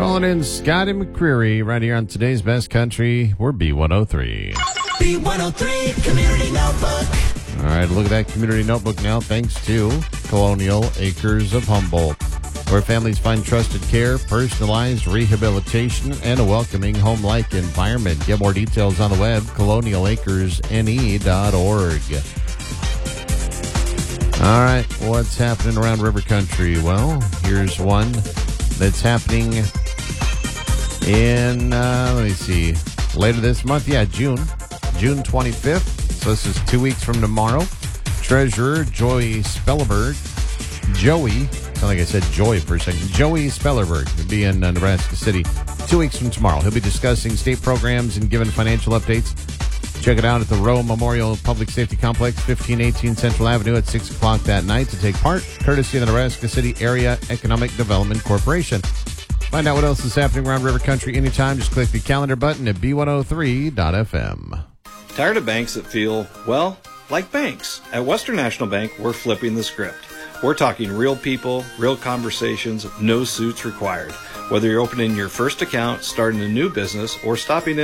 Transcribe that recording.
Rolling in Scotty McCreery right here on today's Best Country. We're B103. B103 Community Notebook. All right, look at that community notebook now, thanks to Colonial Acres of Humboldt, where families find trusted care, personalized rehabilitation, and a welcoming home-like environment. Get more details on the web, colonialacresne.org. All right, what's happening around River Country? Well, here's one that's happening in, later this month. Yeah, June 25th. So this is 2 weeks from tomorrow. Treasurer Joey Spellerberg. Sound like I said Joy for a second. Joey Spellerberg will be in Nebraska City 2 weeks from tomorrow. He'll be discussing state programs and giving financial updates. Check it out at the Roe Memorial Public Safety Complex, 1518 Central Avenue at 6 o'clock that night to take part, courtesy of the Nebraska City Area Economic Development Corporation. Find out what else is happening around River Country anytime. Just click the calendar button at b103.fm. Tired of banks that feel, well, like banks? At Western National Bank, we're flipping the script. We're talking real people, real conversations, no suits required. Whether you're opening your first account, starting a new business, or stopping in